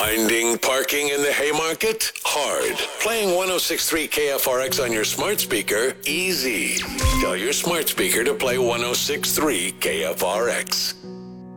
Finding parking in the Haymarket? Hard. Playing 106.3 KFRX on your smart speaker? Easy. Tell your smart speaker to play 106.3 KFRX.